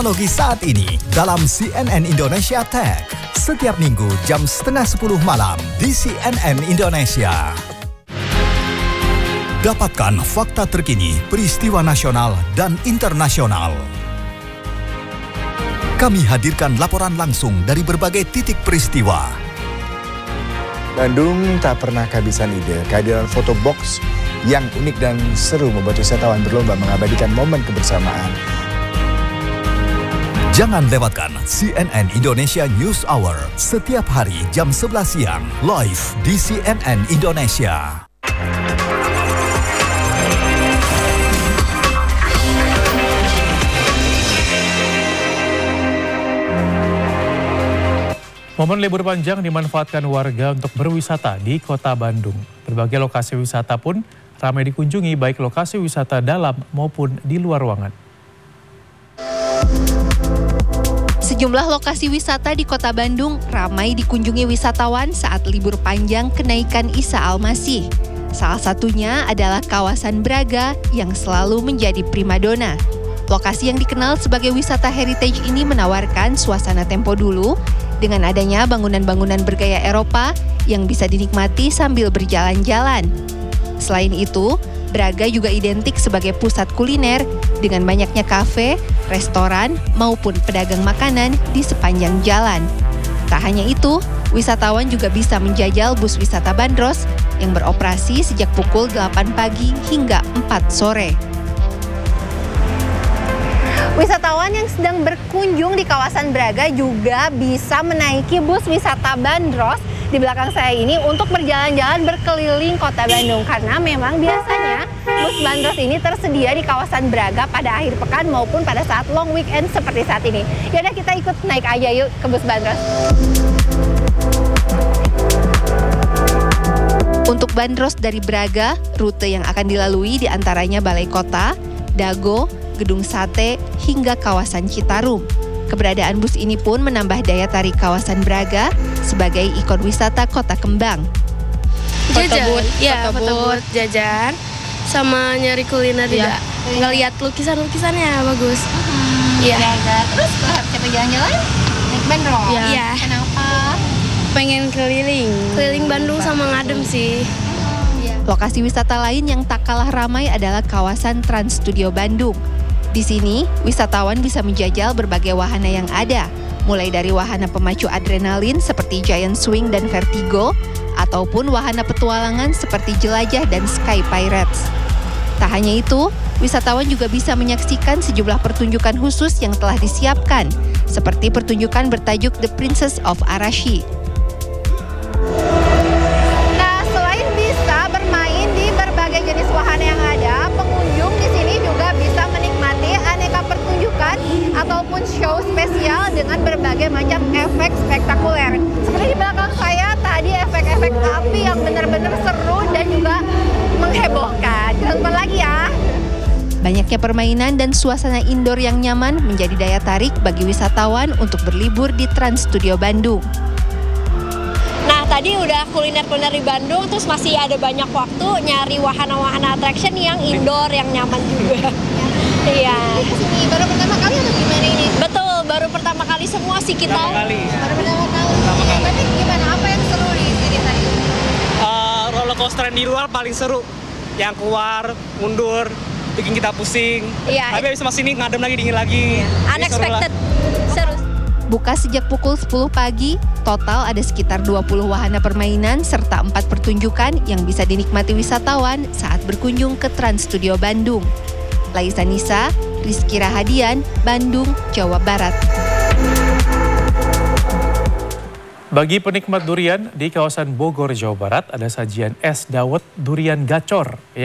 Teknologi saat ini dalam CNN Indonesia Tech. Setiap minggu jam 9:30 malam di CNN Indonesia. Dapatkan fakta terkini peristiwa nasional dan internasional. Kami hadirkan laporan langsung dari berbagai titik peristiwa. Bandung tak pernah kehabisan ide. Kehadiran foto box yang unik dan seru membuat wisatawan berlomba mengabadikan momen kebersamaan. Jangan lewatkan CNN Indonesia News Hour setiap hari jam 11 siang live di CNN Indonesia. Momen libur panjang dimanfaatkan warga untuk berwisata di kota Bandung. Berbagai lokasi wisata pun ramai dikunjungi, baik lokasi wisata dalam maupun di luar ruangan. Sejumlah lokasi wisata di kota Bandung ramai dikunjungi wisatawan saat libur panjang kenaikan Isa Al-Masih. Salah satunya adalah kawasan Braga yang selalu menjadi primadona. Lokasi yang dikenal sebagai wisata heritage ini menawarkan suasana tempo dulu dengan adanya bangunan-bangunan bergaya Eropa yang bisa dinikmati sambil berjalan-jalan. Selain itu, Braga juga identik sebagai pusat kuliner dengan banyaknya kafe, restoran, maupun pedagang makanan di sepanjang jalan. Tak hanya itu, wisatawan juga bisa menjajal bus wisata bandros yang beroperasi sejak pukul 8 pagi hingga 4 sore. Wisatawan yang sedang berkunjung di kawasan Braga juga bisa menaiki bus wisata bandros di belakang saya ini untuk berjalan-jalan berkeliling kota Bandung. Karena memang biasanya bus bandros ini tersedia di kawasan Braga pada akhir pekan maupun pada saat long weekend seperti saat ini. Yaudah, kita ikut naik aja yuk ke bus bandros. Untuk bandros dari Braga, rute yang akan dilalui diantaranya Balai Kota, Dago, Gedung Sate, hingga kawasan Citarum. Keberadaan bus ini pun menambah daya tarik kawasan Braga sebagai ikon wisata kota kembang. Jajan, foto booth, jajan, sama nyari kuliner juga. Ngeliat lukisan-lukisannya bagus. Iya. Terus siapa jalan-jalan? Naik bandros? Iya. Kenapa? Pengen keliling Bandung sama ngadem sih. Lokasi wisata lain yang tak kalah ramai adalah kawasan Trans Studio Bandung. Di sini, wisatawan bisa menjajal berbagai wahana yang ada, mulai dari wahana pemacu adrenalin seperti Giant Swing dan Vertigo, ataupun wahana petualangan seperti Jelajah dan Sky Pirates. Tak hanya itu, wisatawan juga bisa menyaksikan sejumlah pertunjukan khusus yang telah disiapkan, seperti pertunjukan bertajuk The Princess of Arashi. Nah, selain bisa bermain di berbagai jenis wahana yang ada, pengunjung di sini juga bisa menikmati aneka pertunjukan ataupun show spesial dengan berbagai macam efek spektakuler. Seperti di belakang saya tadi, efek-efek api yang benar-benar seru dan juga menghebohkan. Kita nonton lagi ya. Banyaknya permainan dan suasana indoor yang nyaman menjadi daya tarik bagi wisatawan untuk berlibur di Trans Studio Bandung. Nah, tadi udah kuliner-kuliner di Bandung, terus masih ada banyak waktu nyari wahana-wahana attraction yang indoor, yang nyaman juga. Iya. Ini baru pertama kali atau gimana ini? Betul, baru pertama kali semua sih kita. Baru pertama kali. Tapi gimana? Apa yang seru di sini tadi? Roller coaster di luar paling seru. Yang keluar, mundur, bikin kita pusing. Iya. Tapi habis sini ngadem lagi, dingin lagi. Unexpected. Seru. Buka sejak pukul 10 pagi, total ada sekitar 20 wahana permainan serta 4 pertunjukan yang bisa dinikmati wisatawan saat berkunjung ke Trans Studio Bandung. Laisa Nisa, Rizky Rahadian, Bandung, Jawa Barat. Bagi penikmat durian di kawasan Bogor, Jawa Barat, ada sajian es dawet durian gacor